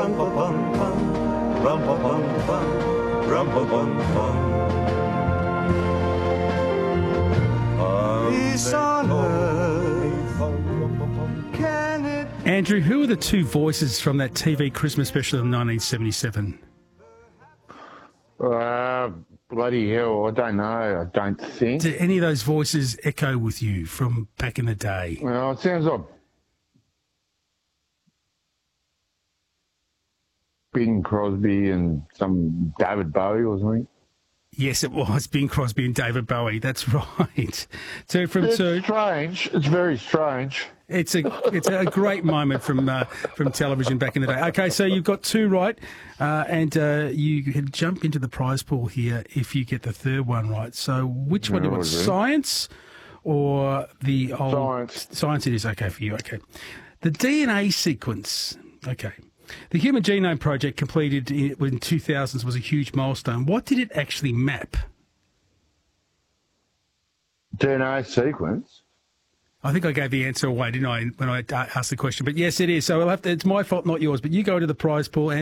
rum-pa-bum-bum, rum-pa-bum-bum, rum-pa-bum-bum. Peace on earth, can it... Andrew, who are the two voices from that TV Christmas special of 1977? Bloody hell, I don't know. I don't think. Do any of those voices echo with you from back in the day? Well, it sounds like Bing Crosby and some David Bowie or something. Yes, it was Bing Crosby and David Bowie. That's right. Two from It's two. strange. It's very strange. It's a great moment from television back in the day. Okay, so you've got two right, and you can jump into the prize pool here if you get the third one right. So which one do you want? Science or the old Science? Science it is. Okay for you. Okay, the DNA sequence. Okay. The Human Genome Project, completed in 2000s, was a huge milestone. What did it actually map? DNA sequence? I think I gave the answer away, didn't I, when I asked the question? But yes, it is. So it's my fault, not yours. But you go to the prize pool and